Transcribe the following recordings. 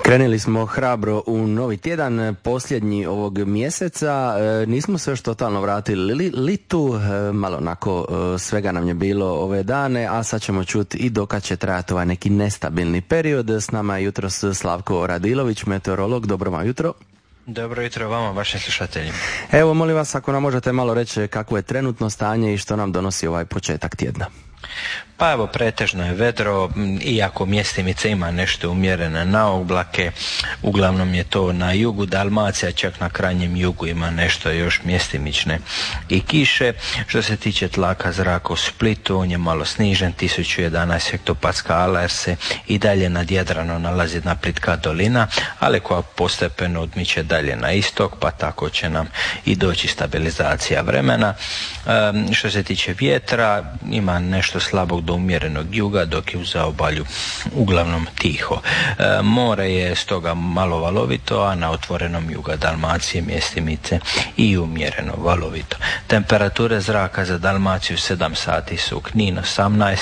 Krenuli smo hrabro u novi tjedan, posljednji ovog mjeseca. Nismo se još totalno vratili litu, malo onako svega nam je bilo ove dane, a sad ćemo čuti i dokad će trajati ovaj neki nestabilni period. S nama je jutros Slavko Radilović, meteorolog. Dobro vam jutro. Dobro jutro vama, vašim slušateljima. Evo, molim vas, ako nam možete malo reći kakvo je trenutno stanje i što nam donosi ovaj početak tjedna. Pa evo, pretežno je vedro, iako mjestimice ima nešto umjerene na oblake, uglavnom je to na jugu Dalmacija, čak na krajnjem jugu ima nešto još mjestimične i kiše. Što se tiče tlaka zraka u Splitu, on je malo snižen, 1011 hektopaskala, jer se i dalje nad Jadranom nalazi jedna plitka dolina, ali koja postepeno odmiče dalje na istok, pa tako će nam i doći stabilizacija vremena. Što se tiče vjetra, ima nešto slabog do umjerenog juga, dok je u zaobalju uglavnom tiho. More je stoga malo valovito, a na otvorenom juga Dalmacije mjestimice i umjereno valovito. Temperature zraka za Dalmaciju 7 sati su: Knin 18,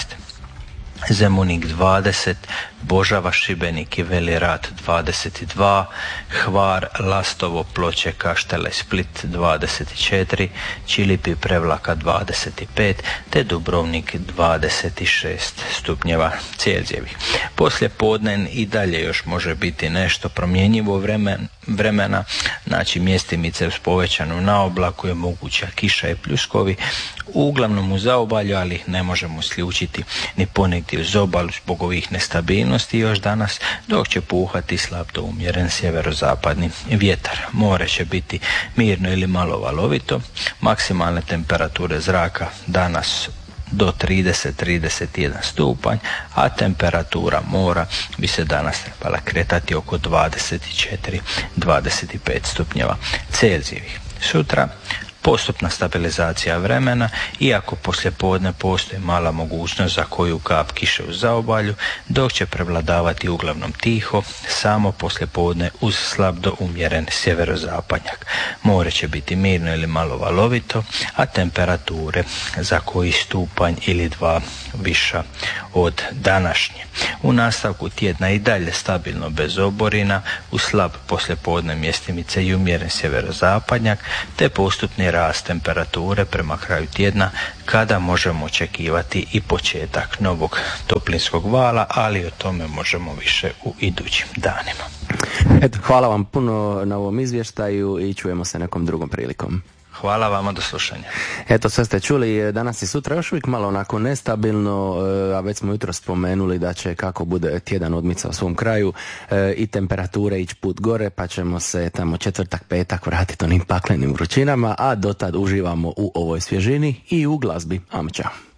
Zemunik 20, Božava, Šibenik i Veli Rat 22, Hvar, Lastovo, Ploče, Kaštele, Split 24, Čilipi, Prevlaka 25, te Dubrovnik 26 stupnjeva Celzijevih. Poslije podne i dalje još može biti nešto promjenjivo vremena, znači mjestimice uz povećanu naoblaku je moguća kiša i pljuskovi, uglavnom u zaobalju, ali ih ne možemo isključiti ni ponegdje uz obalu zbog ovih nestabilnosti još danas, dok će puhati slab do umjeren sjeverozapadni vjetar. More će biti mirno ili malo valovito, maksimalne temperature zraka danas do 30-31 stupanj, a temperatura mora bi se danas trebala kretati oko 24-25 stupnjeva Celzijevih. Sutra postupna stabilizacija vremena, iako poslijepodne postoji mala mogućnost za koju kap kiše u zaobalju, dok će prevladavati uglavnom tiho, samo poslijepodne uz slab do umjeren sjeverozapadnjak. More će biti mirno ili malo valovito, a temperature za koji stupanj ili dva viša od današnje. U nastavku tjedna i dalje stabilno bez oborina, u slab poslijepodne mjestimice i umjeren sjeverozapadnjak, te postupni rast temperature prema kraju tjedna, kada možemo očekivati i početak novog toplinskog vala, ali o tome možemo više u idućim danima. Eto, hvala vam puno na ovom izvještaju i čujemo se nekom drugom prilikom. Hvala vama, do slušanja. Eto, sve ste čuli, danas i sutra još uvijek malo onako nestabilno, a već smo jutro spomenuli da će, kako bude tjedan odmicao svom kraju, i temperature ići put gore, pa ćemo se tamo četvrtak, petak vratiti onim paklenim vrućinama, a dotad uživamo u ovoj svježini i u glazbi. Čao.